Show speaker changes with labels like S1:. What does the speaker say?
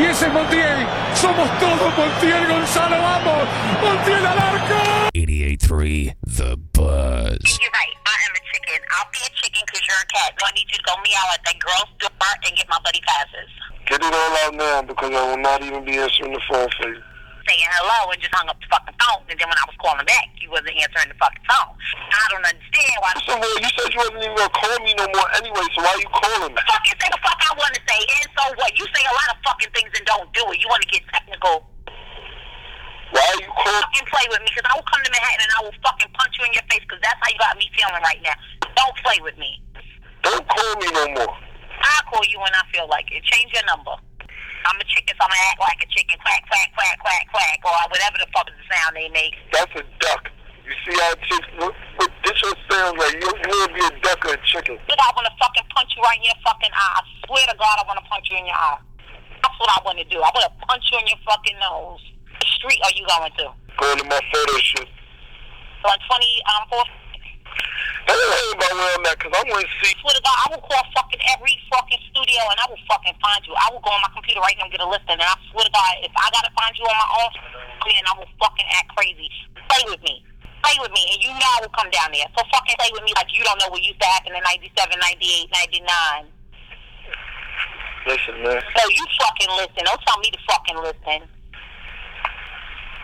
S1: ese es Montiel. Somos todos Montiel Gonzalo. Vamos. Montiel al arco.
S2: 88.3 The Buzz.
S3: You're right. I am a chicken. I'll be a chicken because you're a cat. So I need you to go meow at that girl's door and get my buddy passes.
S4: Get it all out now because I will not even be answering the phone for you.
S3: Saying hello and just hung up the fucking phone. And then when I was calling back, you wasn't answering the fucking phone. I don't understand why.
S4: So, well, you said you wasn't even going to call me no more anyway, so why are you calling me?
S3: Fucking say the fuck I want to say. And so what? You say a lot of fucking things and don't do it. You want to get technical.
S4: Why are you calling?
S3: Fucking play with me because I will come to Manhattan and I will fucking punch you in your face because that's how you got me feeling right now. Don't play with me.
S4: Don't call me no more.
S3: I'll call you when I feel like it. Change your number. I'm a chicken, so I'm going to act like a chicken. Quack, quack, quack, quack, quack. Or whatever the fuck is the sound they make.
S4: That's a duck. You see how chicks look? This just sounds like you want to be a duck or a chicken.
S3: Look, I want to fucking punch you right in your fucking eye. I swear to God, I want to punch you in your eye. That's what I want to do. I want to punch you in your fucking nose. What street are you going to?
S4: Going to my photo shoot.
S3: On 24th?
S4: I don't know about where I'm at because I want to see.
S3: I swear to God, I will call fucking every fucking studio and I will fucking find you. I will go on my computer right now and get a list and I swear to God, if I gotta find you on my own, then I will fucking act crazy. Play with me. Play with me and you know I will come down there. So fucking play with me like you don't know what used to happen in 97, 98, 99.
S4: Listen, man.
S3: So you fucking listen. Don't tell me to fucking listen.